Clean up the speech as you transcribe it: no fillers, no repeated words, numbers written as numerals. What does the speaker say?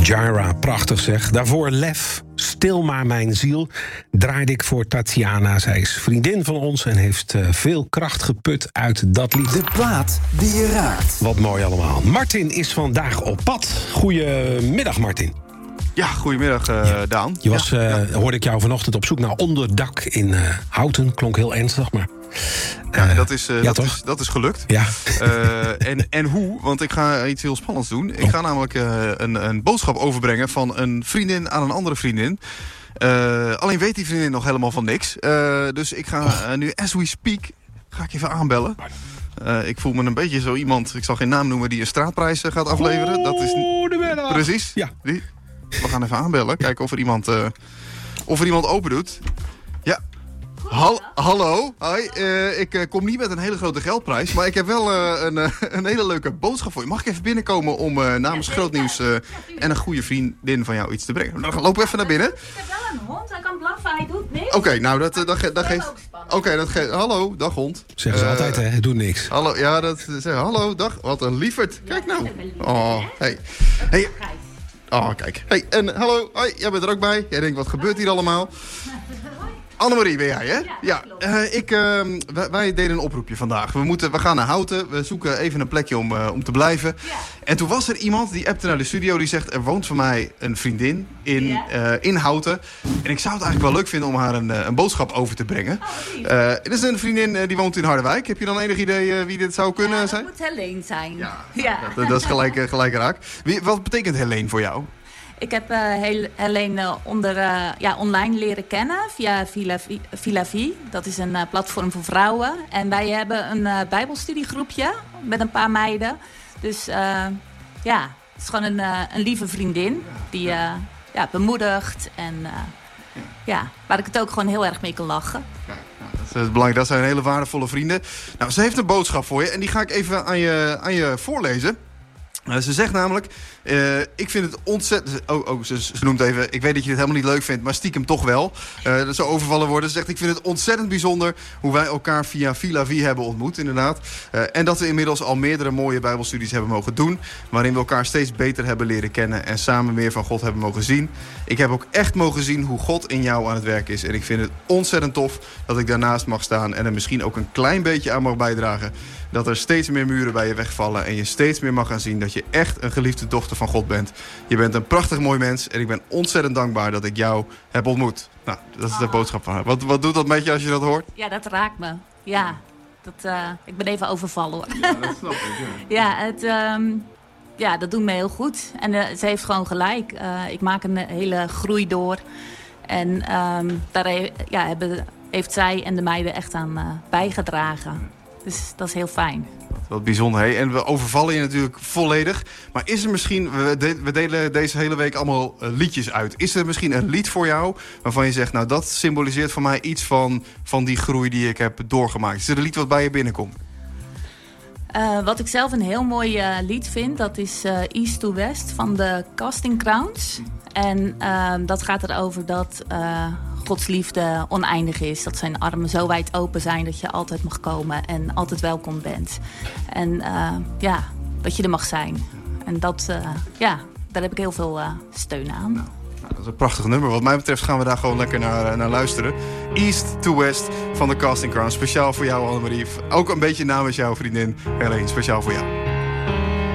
Jara, prachtig zeg. Daarvoor Lef, Stil maar mijn ziel, draaide ik voor Tatjana. Zij is vriendin van ons en heeft veel kracht geput uit dat lied. De plaat die je raakt. Wat mooi allemaal. Martin is vandaag op pad. Goedemiddag, Martin. Ja, goedemiddag, Daan. Je was, hoorde ik jou vanochtend op zoek naar onderdak in Houten. Klonk heel ernstig, maar... dat is gelukt. Ja. En hoe? Want ik ga iets heel spannends doen. Ik ga namelijk een boodschap overbrengen van een vriendin aan een andere vriendin. Alleen weet die vriendin nog helemaal van niks. Dus ik ga nu, as we speak, ga ik even aanbellen. Ik voel me een beetje zo iemand, ik zal geen naam noemen, die een straatprijs gaat afleveren. Dat is precies. Ja. We gaan even aanbellen, kijken of er iemand open doet. Ja. Hallo. Hoi. Ik kom niet met een hele grote geldprijs, maar ik heb wel een hele leuke boodschap voor je. Mag ik even binnenkomen om namens Grootnieuws en een goede vriendin van jou iets te brengen? Dan lopen we even naar binnen. Ik heb wel een hond, hij kan blaffen, hij doet niks. Oké, nou dat geeft... hallo, dag hond. Zeggen ze altijd, hè? Het doet niks. Hallo, ja, hallo, dag. Wat een lieverd. Kijk nou. Oh, hey. Oh, kijk. Hey, en hallo. Hoi, jij bent er ook bij. Jij denkt, wat gebeurt hier allemaal? Annemarie ben jij, hè? Ja. Wij deden een oproepje vandaag. We gaan naar Houten. We zoeken even een plekje om te blijven. Ja. En toen was er iemand die appte naar de studio. Die zegt, er woont van mij een vriendin in Houten. En ik zou het eigenlijk wel leuk vinden om haar een boodschap over te brengen. Het is een vriendin die woont in Harderwijk. Heb je dan enig idee wie dit zou kunnen zijn? Het moet Helene zijn. Ja. Dat is gelijk raak. Wat betekent Helene voor jou? Ik heb Helene online leren kennen via Vilavie. Dat is een platform voor vrouwen. En wij hebben een bijbelstudiegroepje met een paar meiden. Dus het is gewoon een lieve vriendin die bemoedigt. En waar ik het ook gewoon heel erg mee kan lachen. Ja, dat is belangrijk. Dat zijn hele waardevolle vrienden. Nou, ze heeft een boodschap voor je. En die ga ik even aan je voorlezen. Ze zegt namelijk, ik vind het ontzettend... Ze noemt even, ik weet dat je dit helemaal niet leuk vindt, maar stiekem toch wel. Dat zou overvallen worden. Ze zegt, ik vind het ontzettend bijzonder hoe wij elkaar via Vilavie hebben ontmoet, inderdaad. En dat we inmiddels al meerdere mooie bijbelstudies hebben mogen doen, waarin we elkaar steeds beter hebben leren kennen en samen meer van God hebben mogen zien. Ik heb ook echt mogen zien hoe God in jou aan het werk is. En ik vind het ontzettend tof dat ik daarnaast mag staan en er misschien ook een klein beetje aan mag bijdragen. Dat er steeds meer muren bij je wegvallen en je steeds meer mag gaan zien dat je echt een geliefde dochter van God bent. Je bent een prachtig mooi mens en ik ben ontzettend dankbaar dat ik jou heb ontmoet. Nou, dat is de boodschap van haar. Wat doet dat met je als je dat hoort? Ja, dat raakt me. Ja, ik ben even overvallen hoor. Ja, dat snap ik. Ja, dat doet me heel goed. En ze heeft gewoon gelijk. Ik maak een hele groei door. En daar heeft zij en de meiden echt aan bijgedragen. Dus dat is heel fijn. Wat bijzonder, hè? En we overvallen je natuurlijk volledig. Maar is er misschien, we delen deze hele week allemaal liedjes uit. Is er misschien een lied voor jou waarvan je zegt, nou dat symboliseert voor mij iets van die groei die ik heb doorgemaakt. Is er een lied wat bij je binnenkomt? Wat ik zelf een heel mooi lied vind, dat is East to West van de Casting Crowns. En dat gaat erover dat Gods liefde oneindig is. Dat zijn armen zo wijd open zijn dat je altijd mag komen en altijd welkom bent. En dat je er mag zijn. En daar heb ik heel veel steun aan. Nou, dat is een prachtig nummer. Wat mij betreft gaan we daar gewoon lekker naar luisteren. East to West van de Casting Crowns. Speciaal voor jou, Annemarie. Ook een beetje namens jouw vriendin Helene. Speciaal voor jou.